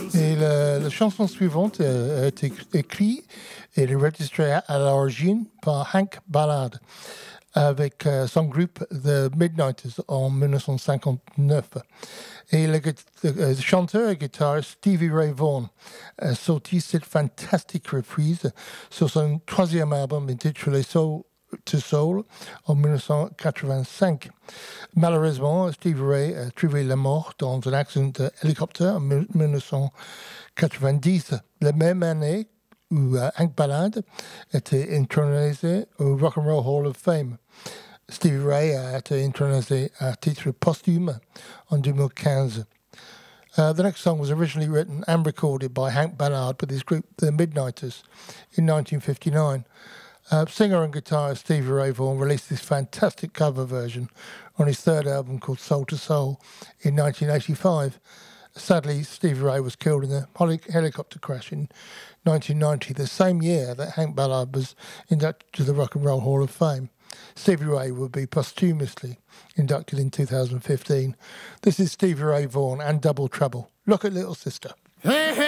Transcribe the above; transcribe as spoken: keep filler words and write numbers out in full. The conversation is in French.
Et la, la chanson suivante a été écrite et enregistrée à l'origine par Hank Ballard avec euh, son groupe The Midnighters en dix-neuf cent cinquante-neuf. Et le, le chanteur et guitariste Stevie Ray Vaughan a sorti cette fantastique reprise sur son troisième album intitulé Soul to Soul en dix-neuf cent quatre-vingt-cinq. Malheureusement, Stevie Ray a trouvé la mort dans un accident d'hélicoptère en dix-neuf cent quatre-vingt-dix, la même année où uh, Hank Ballard était intronisé au Rock and Roll Hall of Fame. Stevie Ray a été intronisé à titre posthume en deux mille quinze. Uh, the next song was originally written and recorded by Hank Ballard with his group The Midnighters in nineteen fifty-nine. Uh, singer and guitarist Stevie Ray Vaughan released this fantastic cover version on his third album called Soul to Soul in nineteen eighty-five. Sadly, Stevie Ray was killed in a helicopter crash in nineteen ninety, the same year that Hank Ballard was inducted to the Rock and Roll Hall of Fame. Stevie Ray will be posthumously inducted in two thousand fifteen. This is Stevie Ray Vaughan and Double Trouble. Look at Little Sister.